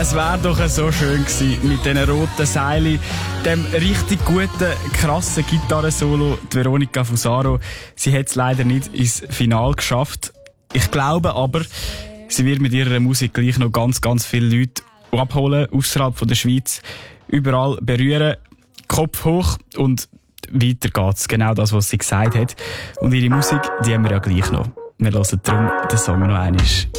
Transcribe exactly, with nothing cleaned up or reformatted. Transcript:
Es wäre doch so schön gewesen mit diesen roten Seilen, dem richtig guten, krassen Gitarrensolo. Die Veronica Fusaro, sie hat es leider nicht ins Finale geschafft. Ich glaube aber, sie wird mit ihrer Musik gleich noch ganz, ganz viele Leute abholen, außerhalb von der Schweiz, überall berühren, Kopf hoch und weiter geht's. Genau das, was sie gesagt hat. Und ihre Musik, die haben wir ja gleich noch. Wir hören darum den Song noch einmal.